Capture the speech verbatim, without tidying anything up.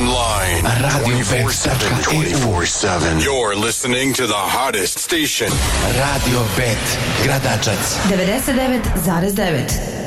online. radio bet dot e u. twenty-four seven. You're listening to the hottest station. Radio Bet, Gradačac. devedeset devet zarez devet.